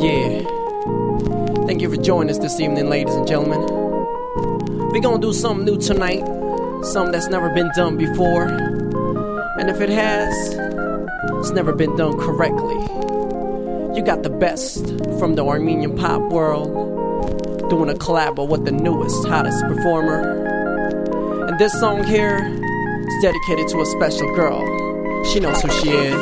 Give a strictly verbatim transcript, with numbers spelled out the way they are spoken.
Yeah. Thank you for joining us this evening, ladies and gentlemen. We're gonna do something new tonight, something that's never been done before. And if it has, it's never been done correctly. You got the best from the Armenian pop world, doing a collab with the newest, hottest performer. And this song here is dedicated to a special girl. She knows who she is.